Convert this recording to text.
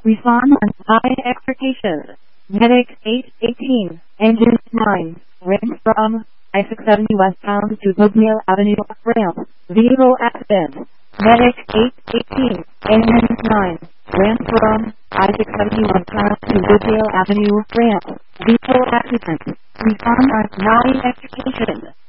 Respond on high expectation. Medic 818, engine 9, range from I-670 westbound to Woodmill Avenue, ramp, vehicle accident. Medic 818, engine 9, range from I-670 westbound to Woodmill Avenue, ramp, vehicle accident. Respond on high expectation.